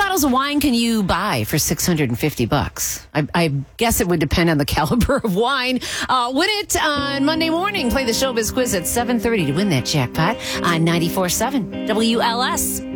bottles of wine can you buy for $650? I guess it would depend on the caliber of wine. Win it on Monday morning. Play the Showbiz Quiz at 7:30 to win that jackpot on 94.7 WLS.